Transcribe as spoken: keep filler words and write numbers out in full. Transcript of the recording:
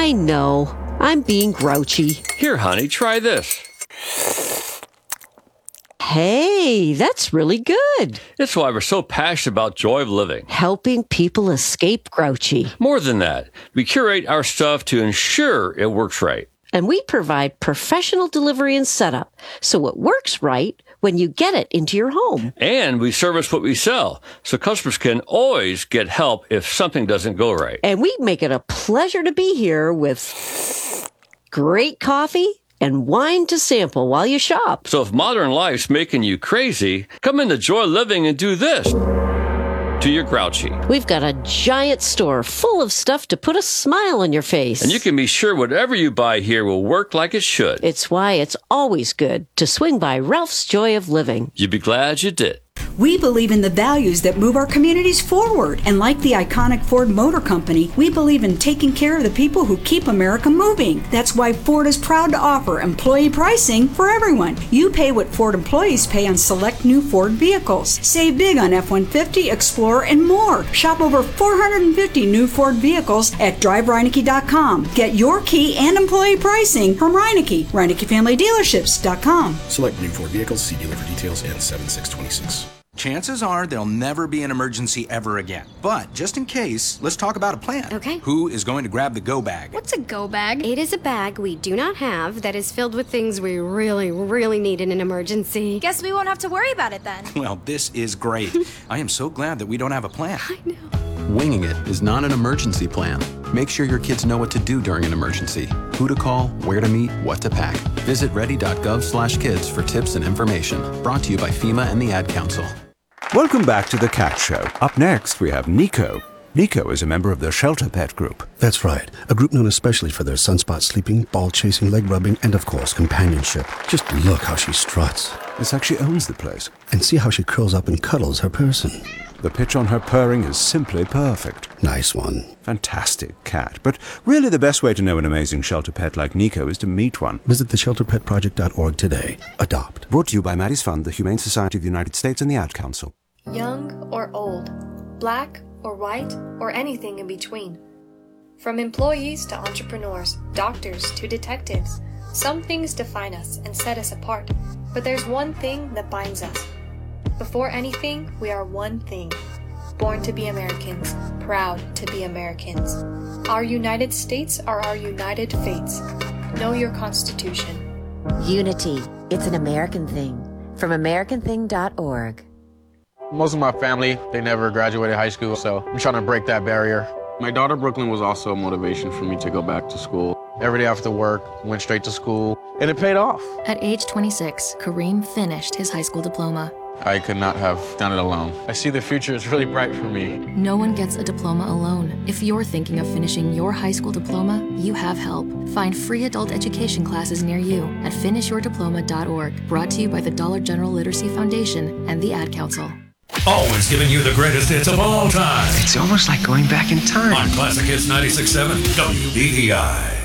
I know. I'm being grouchy. Here, honey, try this. Hey, that's really good. It's why we're so passionate about Joy of Living. Helping people escape grouchy. More than that, we curate our stuff to ensure it works right. And we provide professional delivery and setup, so it works right when you get it into your home. And we service what we sell, so customers can always get help if something doesn't go right. And we make it a pleasure to be here with great coffee and wine to sample while you shop. So if modern life's making you crazy, come into Joy Living and do this to your grouchy. We've got a giant store full of stuff to put a smile on your face. And you can be sure whatever you buy here will work like it should. It's why it's always good to swing by Ralph's Joy of Living. You'd be glad you did. We believe in the values that move our communities forward. And like the iconic Ford Motor Company, we believe in taking care of the people who keep America moving. That's why Ford is proud to offer employee pricing for everyone. You pay what Ford employees pay on select new Ford vehicles. Save big on F one fifty, Explorer, and more. Shop over four hundred fifty new Ford vehicles at drive reineke dot com. Get your key and employee pricing from Reineke, Reineke Family Dealerships dot com. Select new Ford vehicles. See dealer for details and seven six twenty-six. Chances are there'll never be an emergency ever again. But just in case, let's talk about a plan. Okay. Who is going to grab the go bag? What's a go bag? It is a bag we do not have that is filled with things we really, really need in an emergency. Guess we won't have to worry about it then. Well, this is great. I am so glad that we don't have a plan. I know. Winging it is not an emergency plan. Make sure your kids know what to do during an emergency, who to call, where to meet, what to pack. Visit ready dot gov slash kids for tips and information. Brought to you by FEMA and the Ad Council. Welcome back to The Cat Show. Up next, we have Nico. Nico is a member of the Shelter Pet Group. That's right. A group known especially for their sunspot sleeping, ball chasing, leg rubbing, and of course, companionship. Just look how she struts. It's like she owns the place. And see how she curls up and cuddles her person. The pitch on her purring is simply perfect. Nice one. Fantastic cat. But really the best way to know an amazing shelter pet like Nico is to meet one. Visit the shelter pet project dot org today. Adopt. Brought to you by Maddie's Fund, the Humane Society of the United States, and the Ad Council. Young or old, black or white, or anything in between. From employees to entrepreneurs, doctors to detectives, some things define us and set us apart, but there's one thing that binds us. Before anything, we are one thing. Born to be Americans, proud to be Americans. Our United States are our united fates. Know your Constitution. Unity. It's an American thing. From american thing dot org. Most of my family, they never graduated high school, so I'm trying to break that barrier. My daughter, Brooklyn, was also a motivation for me to go back to school. Every day after work, went straight to school, and it paid off. At age twenty-six, Kareem finished his high school diploma. I could not have done it alone. I see the future is really bright for me. No one gets a diploma alone. If you're thinking of finishing your high school diploma, you have help. Find free adult education classes near you at finish your diploma dot org. Brought to you by the Dollar General Literacy Foundation and the Ad Council. Always giving you the greatest hits of all time. It's almost like going back in time. On Classic Hits ninety-six point seven W B E I.